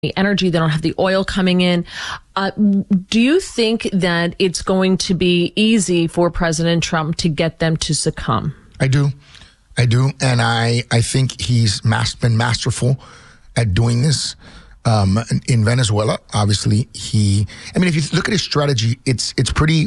the energy. They don't have the oil coming in. Do you think that it's going to be easy for President Trump to get them to succumb? I do. And I think he's been masterful at doing this. In Venezuela, obviously, if you look at his strategy, it's pretty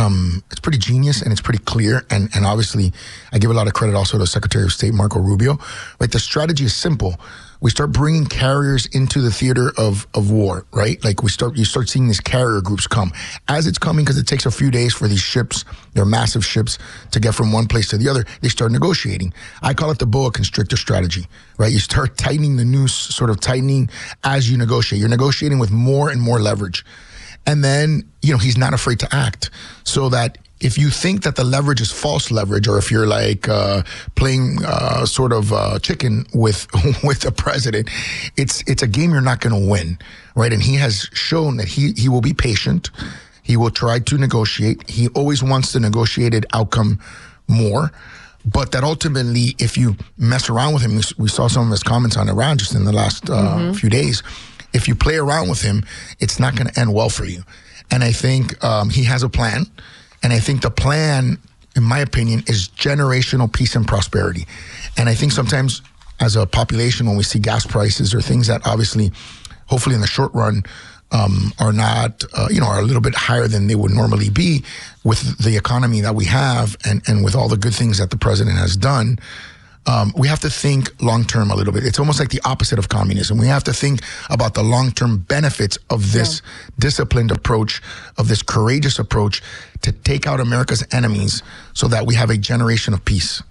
genius and it's pretty clear. And obviously, I give a lot of credit also to Secretary of State Marco Rubio. Right, the strategy is simple. We start bringing carriers into the theater of war, right? Like you start seeing these carrier groups come as it's coming, because it takes a few days for these ships, they're massive ships, to get from one place to the other. They start negotiating. I call it the boa constrictor strategy, right? You start tightening the noose, sort of tightening as you negotiate. You're negotiating with more and more leverage. And then, he's not afraid to act, so that if you think that the leverage is false leverage, or if you're like playing sort of chicken with the president, it's a game you're not going to win, right? And he has shown that he will be patient. He will try to negotiate. He always wants the negotiated outcome more. But that ultimately, if you mess around with him, we saw some of his comments on Iran just in the last few days. If you play around with him, it's not going to end well for you. And I think he has a plan. And I think the plan, in my opinion, is generational peace and prosperity. And I think sometimes as a population, when we see gas prices or things that obviously, hopefully in the short run, are not, are a little bit higher than they would normally be, with the economy that we have and with all the good things that the president has done, we have to think long-term a little bit. It's almost like the opposite of communism. We have to think about the long-term benefits of this disciplined approach, of this courageous approach to take out America's enemies, so that we have a generation of peace.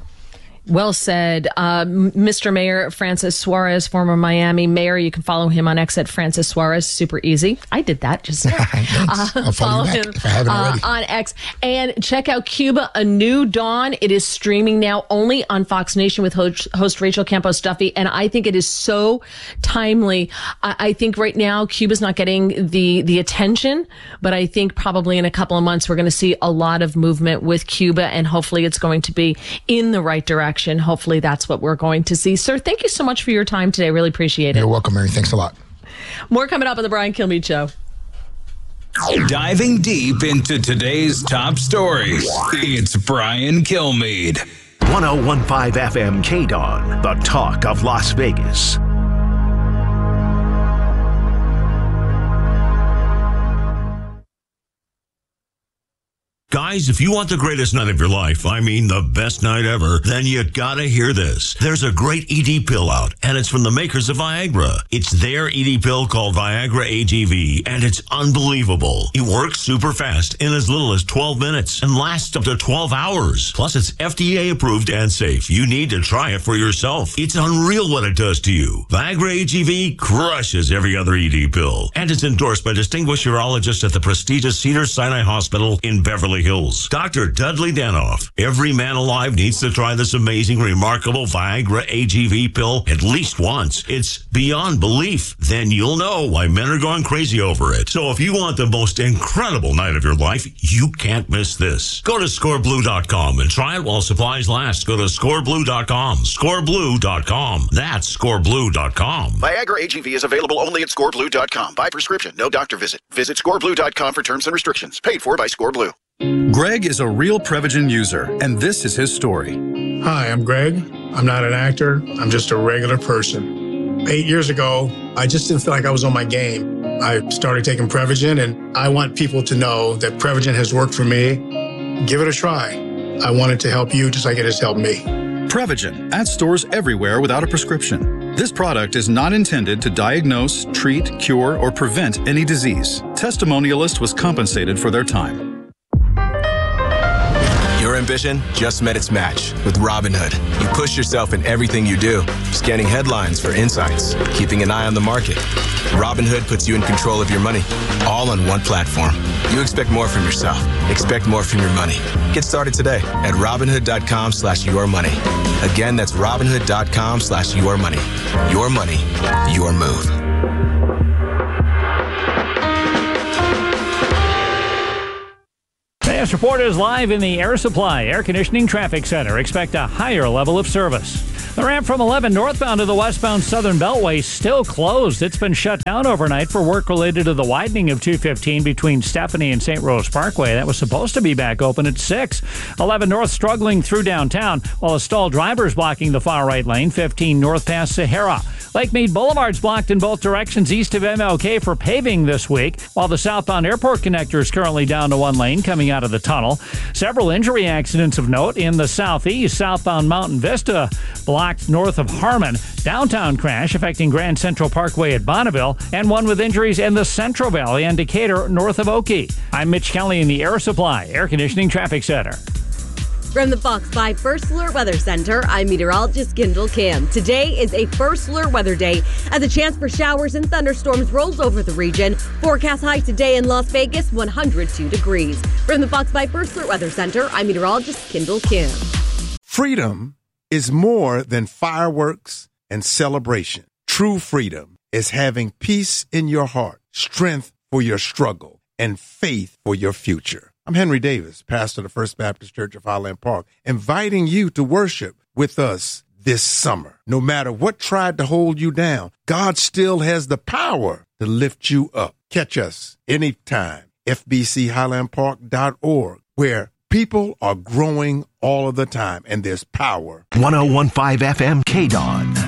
Well said. Mr. Mayor Francis Suarez, former Miami mayor. You can follow him on X at Francis Suarez. Super easy. I did that just now. I'll follow you back if I haven't already. On X. And check out Cuba, A New Dawn. It is streaming now only on Fox Nation with host Rachel Campos Duffy. And I think it is so timely. I think right now Cuba's not getting the attention, but I think probably in a couple of months we're going to see a lot of movement with Cuba, and hopefully it's going to be in the right direction. Hopefully that's what we're going to see. Sir, thank you so much for your time today. Really appreciate it. You're welcome, Mary. Thanks a lot. More coming up on the Brian Kilmeade Show. Diving deep into today's top stories, it's Brian Kilmeade. 101.5 FM KDON, the talk of Las Vegas. Guys, if you want the greatest night of your life, I mean the best night ever, then you gotta hear this. There's a great ED pill out, and it's from the makers of Viagra. It's their ED pill called Viagra AGV, and it's unbelievable. It works super fast in as little as 12 minutes and lasts up to 12 hours. Plus, it's FDA approved and safe. You need to try it for yourself. It's unreal what it does to you. Viagra AGV crushes every other ED pill, and it's endorsed by distinguished urologists at the prestigious Cedars-Sinai Hospital in Beverly Hills. Dr. Dudley Danoff. Every man alive needs to try this amazing, remarkable Viagra AGV pill at least once. It's beyond belief. Then you'll know why men are going crazy over it. So if you want the most incredible night of your life, you can't miss this. Go to scoreblue.com and try it while supplies last. Go to scoreblue.com. Scoreblue.com. That's scoreblue.com. Viagra AGV is available only at scoreblue.com. By prescription, no doctor visit. Visit scoreblue.com for terms and restrictions. Paid for by Scoreblue. Greg is a real Prevagen user, and this is his story. Hi, I'm Greg. I'm not an actor. I'm just a regular person. 8 years ago, I just didn't feel like I was on my game. I started taking Prevagen, and I want people to know that Prevagen has worked for me. Give it a try. I want it to help you just like it has helped me. Prevagen, at stores everywhere without a prescription. This product is not intended to diagnose, treat, cure, or prevent any disease. Testimonialist was compensated for their time. Your ambition just met its match with Robinhood. You push yourself in everything you do, scanning headlines for insights, keeping an eye on the market. Robinhood puts you in control of your money, all on one platform. You expect more from yourself. Expect more from your money. Get started today at Robinhood.com/yourmoney. Again, that's Robinhood.com/yourmoney. Your money, your move. KS Report is live in the Air Supply Air Conditioning Traffic Center. Expect a higher level of service. The ramp from 11 northbound to the westbound Southern Beltway still closed. It's been shut down overnight for work related to the widening of 215 between Stephanie and St. Rose Parkway. That was supposed to be back open at 6. 11 north struggling through downtown, while a stalled driver is blocking the far right lane, 15 north past Sahara. Lake Mead Boulevard's blocked in both directions east of MLK for paving this week, while the southbound airport connector is currently down to one lane coming out of the tunnel. Several injury accidents of note in the southeast. Southbound Mountain Vista blocked north of Harmon. Downtown crash affecting Grand Central Parkway at Bonneville, and one with injuries in the Central Valley and Decatur north of Oakey. I'm Mitch Kelly in the Air Supply Air Conditioning Traffic Center. From the Fox 5 First Alert Weather Center, I'm meteorologist Kendall Kim. Today is a First Alert weather day as a chance for showers and thunderstorms rolls over the region. Forecast high today in Las Vegas, 102 degrees. From the Fox 5 First Alert Weather Center, I'm meteorologist Kendall Kim. Freedom is more than fireworks and celebration. True freedom is having peace in your heart, strength for your struggle, and faith for your future. I'm Henry Davis, pastor of the First Baptist Church of Highland Park, inviting you to worship with us this summer. No matter what tried to hold you down, God still has the power to lift you up. Catch us anytime, fbchighlandpark.org, where people are growing all of the time, and there's power. 101.5 FM KDON.